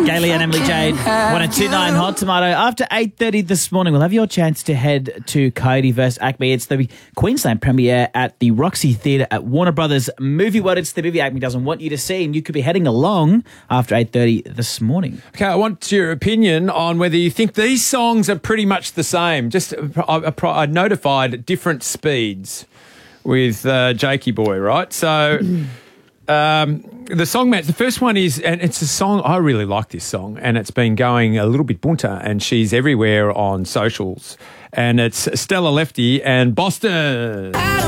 Gailey and Emily Jade, 1029 Hot Tomato. After 8:30 this morning, we'll have your chance to head to Coyote vs Acme. It's the Queensland premiere at the Roxy Theatre at Warner Brothers Movie World. It's the movie Acme doesn't want you to see, and you could be heading along after 8:30 this morning. Okay, I want your opinion on whether you think these songs are pretty much the same. I notified different speeds with Jakey Boy, right? So the song match, the first one is, and it's a song, I really like this song, and it's been going a little bit bunter, and she's everywhere on socials, and it's Stella Lefty and Boston.